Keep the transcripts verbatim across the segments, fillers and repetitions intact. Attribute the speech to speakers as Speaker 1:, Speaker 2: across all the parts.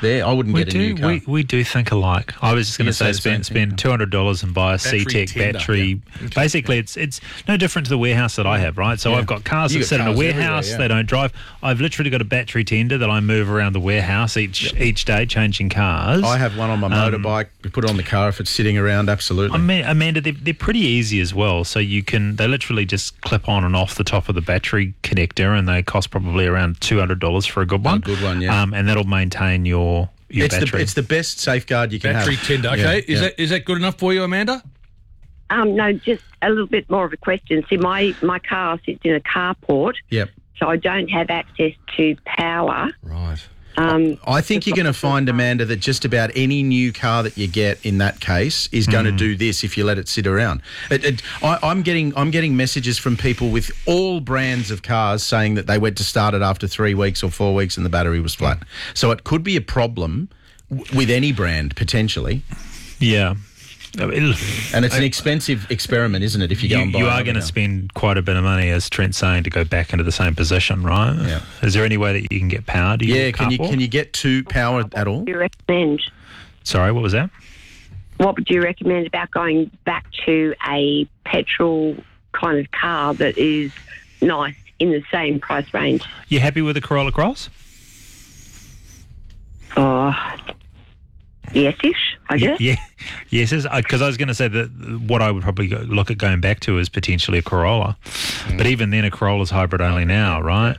Speaker 1: there. I wouldn't
Speaker 2: We
Speaker 1: get a new
Speaker 2: do.
Speaker 1: car.
Speaker 2: We, we do think alike. I was just going to
Speaker 1: You
Speaker 2: say
Speaker 1: say the
Speaker 2: spend
Speaker 1: same thing.
Speaker 2: spend two hundred dollars and buy a
Speaker 3: Battery
Speaker 2: C-Tech
Speaker 3: tender,
Speaker 2: battery.
Speaker 3: yeah.
Speaker 2: Basically, it's it's no different to the warehouse that I have, right? So
Speaker 1: Yeah.
Speaker 2: I've got cars
Speaker 1: You
Speaker 2: that
Speaker 1: got
Speaker 2: sit in a
Speaker 1: cars
Speaker 2: warehouse.
Speaker 1: everywhere, yeah.
Speaker 2: They don't drive. I've literally got a battery tender that I move around the warehouse each each day, changing cars.
Speaker 1: I have one on my
Speaker 2: Um,
Speaker 1: motorbike. We put it on the car if it's sitting around. Absolutely.
Speaker 2: I mean, Amanda, they're, they're pretty easy as well. So you can, they literally just clip on and off the top of the battery connector, and they cost probably around two hundred dollars for a good one.
Speaker 1: A good one, yeah.
Speaker 2: Um, and that'll maintain your your
Speaker 1: it's
Speaker 2: battery.
Speaker 1: the it's the best safeguard you can
Speaker 3: Battery
Speaker 1: have.
Speaker 3: tender. Okay,
Speaker 1: Yeah,
Speaker 3: is
Speaker 1: yeah.
Speaker 3: that is that good enough for you, Amanda?
Speaker 4: Um, no, just a little bit more of a question. See, my, my car sits in a carport,
Speaker 1: Yep.
Speaker 4: so I don't have access to power.
Speaker 3: Right.
Speaker 4: Um,
Speaker 1: I think you're going to find, Amanda, that just about any new car that you get in that case is going to do this if you let it sit around. It, it, I, I'm getting I'm getting messages from people with all brands of cars saying that they went to start it after three weeks or four weeks and the battery was flat. So it could be a problem w- with any brand potentially,
Speaker 2: yeah. I mean,
Speaker 1: and it's an expensive experiment, isn't it? If you,
Speaker 2: You,
Speaker 1: go and buy
Speaker 2: you are
Speaker 1: another
Speaker 2: going to
Speaker 1: car.
Speaker 2: spend quite a bit of money, as Trent's saying, to go back into the same position, right?
Speaker 1: Yeah.
Speaker 2: Is there any way that you can get power? Do you
Speaker 1: Yeah,
Speaker 2: have
Speaker 1: can you
Speaker 2: carport?
Speaker 1: can you get to power at all?
Speaker 4: what do you recommend?
Speaker 2: Sorry, what was that?
Speaker 4: What would you recommend about going back to a petrol kind of car that is nice in the same price range?
Speaker 2: You happy with the Corolla Cross?
Speaker 4: Oh, yes-ish, I guess.
Speaker 2: Yeah, yes, because I was going to say that what I would probably go, look at going back to is potentially a Corolla, but even then, a Corolla's hybrid only now, right?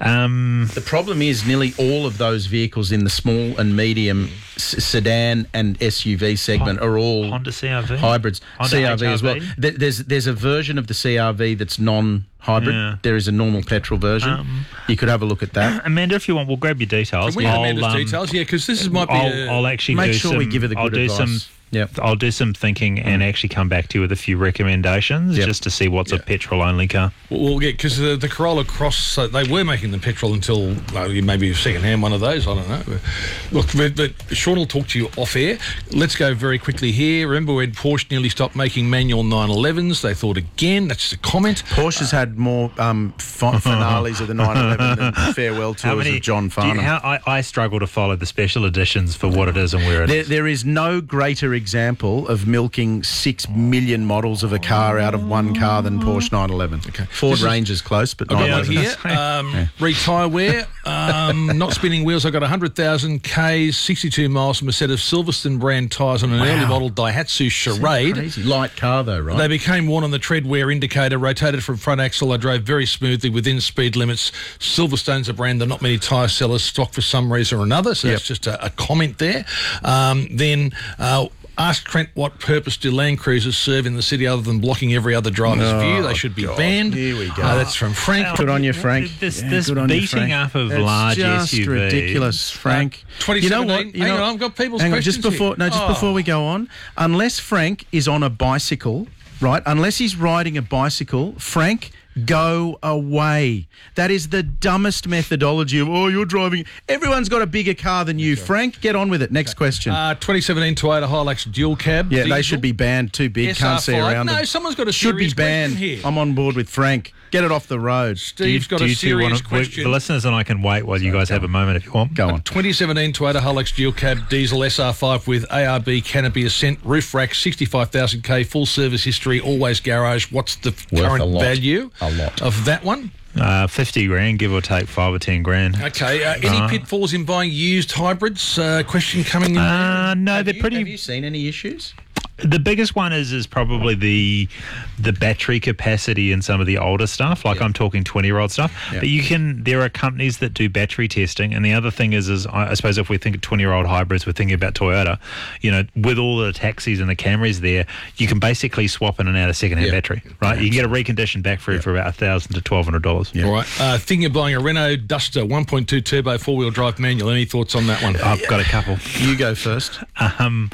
Speaker 2: Um,
Speaker 1: The problem is nearly all of those vehicles in the small and medium s- sedan and S U V segment are all
Speaker 2: Honda C R V,
Speaker 1: hybrids.
Speaker 2: Honda
Speaker 1: C R V as well.
Speaker 2: H R V?
Speaker 1: There- There's there's a version of the C R V that's non-hybrid.
Speaker 2: Yeah.
Speaker 1: There is a normal petrol version.
Speaker 2: Um,
Speaker 1: you could have a look at that.
Speaker 2: Amanda, if you want, we'll grab your details.
Speaker 3: Can we have
Speaker 2: I'll,
Speaker 3: Amanda's
Speaker 2: um,
Speaker 3: details? Yeah, because this is might be.
Speaker 2: I'll,
Speaker 3: a,
Speaker 2: I'll actually
Speaker 1: Make
Speaker 2: do
Speaker 1: sure
Speaker 2: some,
Speaker 1: we give her the
Speaker 2: I'll
Speaker 1: good
Speaker 2: do
Speaker 1: advice.
Speaker 2: some.
Speaker 1: Yep.
Speaker 2: I'll do some thinking and actually come back to you with a few recommendations
Speaker 1: Yep.
Speaker 2: just to see what's a
Speaker 3: Yeah.
Speaker 2: petrol-only car.
Speaker 3: We'll get because the, the Corolla Cross uh, they were making the petrol until uh, maybe a second hand one of those. I don't know. Look, but, but Sean will talk to you off air. Let's go very quickly here. Remember when Porsche nearly stopped making manual nine elevens? They thought again. That's just a comment.
Speaker 1: Porsche's had more um, fi- finales of the nine eleven than farewell tours of John
Speaker 2: do you-
Speaker 1: Farnham.
Speaker 2: how, I, I struggle to follow the special editions for what it is and where it
Speaker 1: There,
Speaker 2: is.
Speaker 1: there is no greater example of milking six million models of a car out of one car than Porsche nine eleven. Okay. Ford
Speaker 3: This is-
Speaker 1: Ranger's close, but
Speaker 3: I've got
Speaker 1: nine
Speaker 3: one
Speaker 1: eleven.
Speaker 3: here. Um, Retire wear. Um, not spinning wheels. I got one hundred thousand Ks, sixty-two miles from a set of Silverstone brand tyres on an early model Daihatsu Charade.
Speaker 1: Crazy. Light car though, right?
Speaker 3: They became worn on the tread wear indicator, rotated from front axle. I drove very smoothly within speed limits. Silverstone's a brand that not many tyre sellers stock for some reason or another, so
Speaker 1: Yep.
Speaker 3: that's just a, a comment there. Um, then... Uh, Ask Trent what purpose do Land Cruisers serve in the city other than blocking every other driver's
Speaker 1: Oh,
Speaker 3: view? They should be
Speaker 1: God.
Speaker 3: banned.
Speaker 1: Here we go.
Speaker 3: Uh, that's from Frank.
Speaker 1: Good on you, Frank.
Speaker 2: This,
Speaker 1: Yeah,
Speaker 2: this
Speaker 1: good on you,
Speaker 2: beating
Speaker 1: Frank.
Speaker 2: up of
Speaker 1: It's
Speaker 2: large
Speaker 1: just
Speaker 2: S U Vs.
Speaker 1: ridiculous, Frank.
Speaker 3: Uh,
Speaker 1: you know what?
Speaker 3: twenty seventeen.
Speaker 1: You
Speaker 3: Hang
Speaker 1: know,
Speaker 3: on, I've got people's
Speaker 1: hang on, just
Speaker 3: questions
Speaker 1: before
Speaker 3: here.
Speaker 1: no, just
Speaker 3: Oh.
Speaker 1: before we go on, unless Frank is on a bicycle, right? Unless he's riding a bicycle, Frank, go away. That is the dumbest methodology of, oh, you're driving. Everyone's got a bigger car than you. Frank, get on with it. Next question.
Speaker 3: Uh, twenty seventeen Toyota Hilux dual cab.
Speaker 1: yeah, they
Speaker 3: diesel.
Speaker 1: should be banned. Too big.
Speaker 3: S R
Speaker 1: Can't see
Speaker 3: five.
Speaker 1: around
Speaker 3: No,
Speaker 1: them.
Speaker 3: someone's got a
Speaker 1: Should be
Speaker 3: serious question
Speaker 1: banned.
Speaker 3: here.
Speaker 1: I'm on board with Frank. Get it off the road.
Speaker 3: Steve's got
Speaker 2: do
Speaker 3: a
Speaker 2: you two
Speaker 3: serious
Speaker 2: want to,
Speaker 3: question.
Speaker 2: The listeners and I can wait while you guys have a moment if you want.
Speaker 1: Go on.
Speaker 3: twenty seventeen Toyota Hilux dual cab diesel S R five with A R B canopy ascent, roof rack, sixty-five thousand K, full service history, always garage. What's the
Speaker 1: Worth
Speaker 3: current
Speaker 1: a lot.
Speaker 3: value
Speaker 1: A lot.
Speaker 3: of that one?
Speaker 2: Uh, fifty grand, give or take five or ten grand.
Speaker 3: Okay. Uh, any
Speaker 2: Uh,
Speaker 3: pitfalls in buying used hybrids? Uh, question coming in.
Speaker 2: Uh, no,
Speaker 1: Have
Speaker 2: they're
Speaker 1: you,
Speaker 2: pretty.
Speaker 1: Have you seen any issues?
Speaker 2: The biggest one is is probably the the battery capacity in some of the older stuff. Like
Speaker 1: Yeah.
Speaker 2: I'm talking twenty year old stuff.
Speaker 1: Yeah.
Speaker 2: But you can. There are companies that do battery testing, and the other thing is is I, I suppose if we think of twenty year old hybrids, we're thinking about Toyota. You know, with all the taxis and the Camrys there, you can basically swap in and out a second hand
Speaker 1: Yeah.
Speaker 2: battery. Right, you can get a reconditioned battery for about a thousand to twelve hundred dollars.
Speaker 1: Yeah.
Speaker 3: All right. Uh, thinking of buying a Renault Duster one point two turbo four wheel drive manual. Any thoughts on that one?
Speaker 2: I've got a couple.
Speaker 1: You go first.
Speaker 2: Um,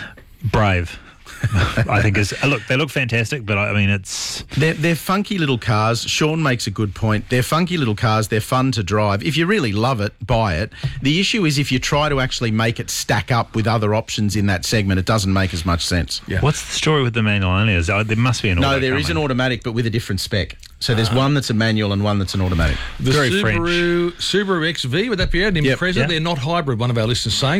Speaker 2: Brave. I think is look. They look fantastic, but I I mean it's.
Speaker 1: They're, they're funky little cars. Sean makes a good point. They're funky little cars. They're fun to drive. If you really love it, buy it. The issue is if you try to actually make it stack up with other options in that segment, it doesn't make as much sense.
Speaker 3: Yeah.
Speaker 2: What's the story with the manual only? Is oh, there must be an
Speaker 1: No,
Speaker 2: auto
Speaker 1: there is
Speaker 2: coming.
Speaker 1: an automatic, but with a different spec. So there's one that's a manual and one that's an automatic.
Speaker 3: The
Speaker 2: Very
Speaker 3: Subaru, Subaru X V, would that be it? An
Speaker 1: Yep.
Speaker 3: Impreza,
Speaker 2: Yeah.
Speaker 3: they're not hybrid, one of our listeners saying.